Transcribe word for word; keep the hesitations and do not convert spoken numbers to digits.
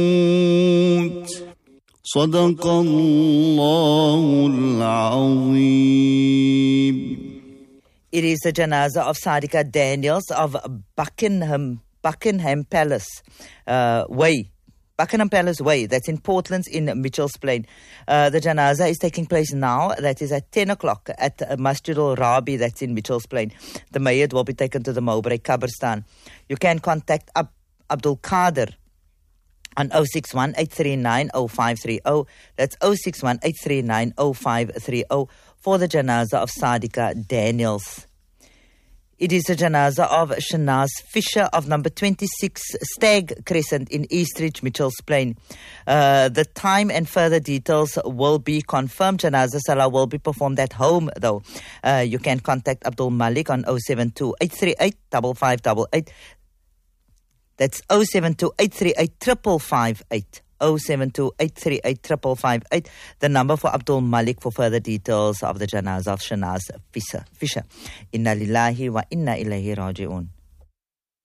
صدق الله العظيم. It is the janaza of Sadika Daniels of Buckingham Buckingham Palace uh, Way. Buckingham Palace Way, that's in Portlands in Mitchells Plain. Uh, the janaza is taking place now. That is at ten o'clock at uh, Masjid al-Rabi, that's in Mitchells Plain. The mayyit will be taken to the Mowbray Qabristan. You can contact Ab- Abdul Qadir on oh six one, eight three nine, oh five three oh. That's oh six one, eight three nine, oh five three oh for the janaza of Sadika Daniels. It is the janaza of Shanaz Fisher of number twenty-six Stag Crescent in Eastridge, Mitchells Plain. Uh, the time and further details will be confirmed. Janaza Salah will be performed at home, though. Uh, you can contact Abdul Malik on oh seven two, eight three eight, five five eight eight. That's oh seven two, eight three eight, five five eight eight. oh seven two, eight three eight, five five eight eight. The number for Abdul Malik for further details of the janaza of Shanaz Fisher. Inna lillahi wa inna ilayhi raji'un.